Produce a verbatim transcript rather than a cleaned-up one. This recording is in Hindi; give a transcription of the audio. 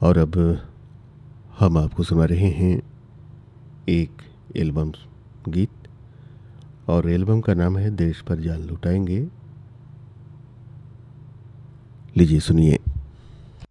और अब हम आपको सुना रहे हैं एक एल्बम गीत, और एल्बम का नाम है देश पर जान लुटाएंगे। लीजिए सुनिए।